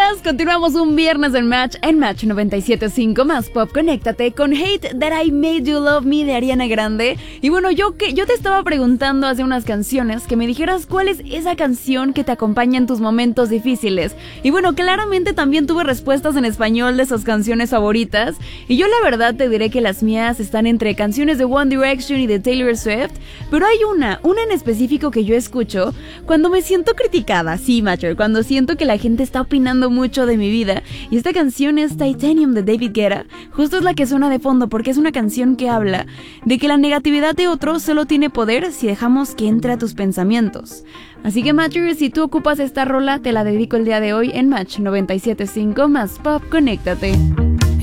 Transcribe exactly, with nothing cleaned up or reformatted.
días, continuamos un viernes en Match, en Match noventa y siete punto cinco más Pop. Conéctate con Hate That I Made You Love Me de Ariana Grande. Y bueno, yo que yo te estaba preguntando hace unas canciones que me dijeras cuál es esa canción que te acompaña en tus momentos difíciles. Y bueno, claramente también tuve respuestas en español de esas canciones favoritas. Y yo la verdad te diré que las mías están entre canciones de One Direction y de Taylor Swift. Pero hay una, una en específico que yo escucho cuando me siento criticada, sí, Matcher, cuando siento que la gente está opinando mucho de mi vida. Y esta canción es Titanium de David Guetta. Justo es la que suena de fondo porque es una canción que habla de que la negatividad de otros solo tiene poder si dejamos que entre a tus pensamientos. Así que Matcher, si tú ocupas esta rola, te la dedico el día de hoy en Match noventa y siete punto cinco más Pop. Conéctate.